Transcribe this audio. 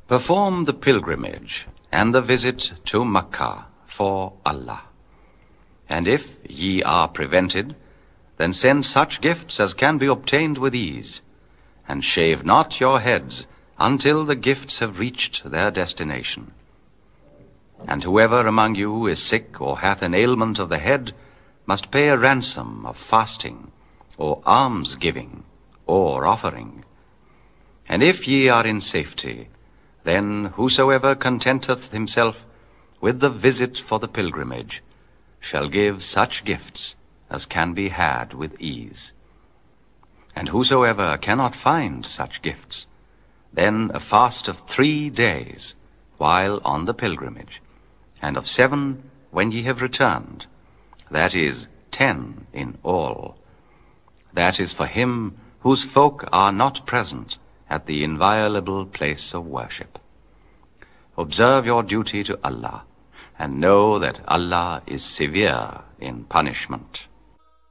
Perform the pilgrimage and the visit to Makkah for Allah. And if ye are prevented, then send such gifts as can be obtained with ease, and shave not your heads until the gifts have reached their destination. And whoever among you is sick or hath an ailment of the head must pay a ransom of fasting, or alms-giving, or offering. And if ye are in safety, then whosoever contenteth himself with the visit for the pilgrimage shall give such gifts as can be had with ease. And whosoever cannot find such gifts, then a fast of 3 days while on the pilgrimage, and of 7 when ye have returned, that is 10 in all. That is for him whose folk are not present at the inviolable place of worship. Observe your duty to Allah, and know that Allah is severe in punishment.